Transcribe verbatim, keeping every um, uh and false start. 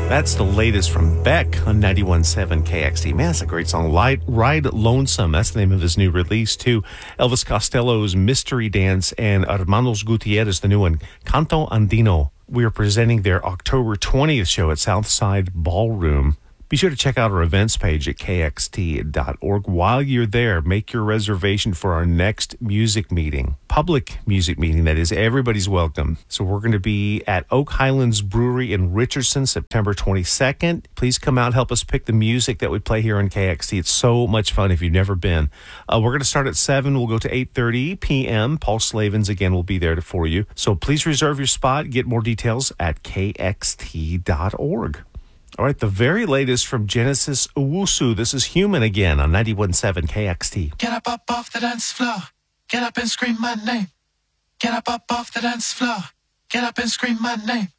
That's the latest from Beck on ninety-one point seven K X T. Man, that's a great song. Light, Ride Lonesome. That's the name of his new release, too. Elvis Costello's Mystery Dance and Hermanos Gutierrez, the new one, Canto Andino. We are presenting their October twentieth show at Southside Ballroom. Be sure to check out our events page at K X T dot org. While you're there, make your reservation for our next music meeting. Public music meeting, that is. Everybody's welcome. So we're going to be at Oak Highlands Brewery in Richardson, September twenty-second. Please come out and help us pick the music that we play here on K X T. It's so much fun if you've never been. Uh, we're going to start at seven. We'll go to eight thirty p.m. Paul Slavens, again, will be there to, for you. So please reserve your spot. Get more details at K X T dot org. All right, the very latest from Genesis Owusu. This is Human again on ninety-one point seven K X T. Get up, up off the dance floor. Get up and scream my name. Get up, up off the dance floor. Get up and scream my name.